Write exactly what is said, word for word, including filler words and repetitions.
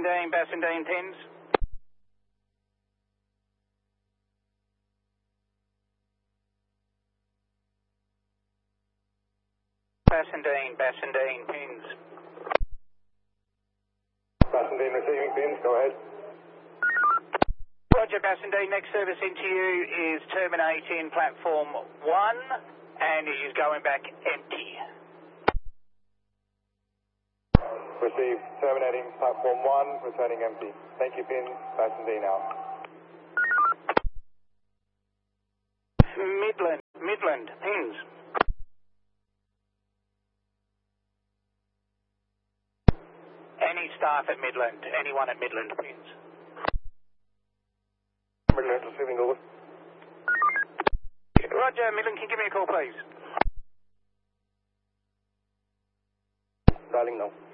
Bassendean, Bassendean pins. Bassendean, Bassendean pins. Bassendean receiving pins, go ahead. Roger, Bassendean, next service into you is terminating platform one and it is going back empty. Receive, terminating platform one, returning empty. Thank you, pins, Bassendean out. Midland, Midland, pins. Any staff at Midland, anyone at Midland, pins. Midland receiving over. Roger, Midland, can you give me a call, please? Dialing now.